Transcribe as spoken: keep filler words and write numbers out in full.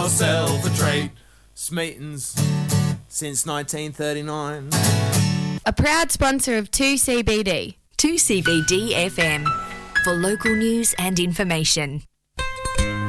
yourself a treat. Smeaton's since nineteen thirty-nine. A proud sponsor of two C B D. two C B D F M. For local news and information.